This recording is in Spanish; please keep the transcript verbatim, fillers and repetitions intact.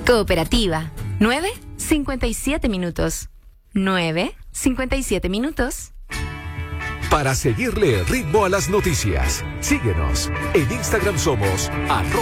Cooperativa, nueve cincuenta y siete minutos. nueve cincuenta y siete minutos. Para seguirle el ritmo a las noticias, síguenos. En Instagram somos arroba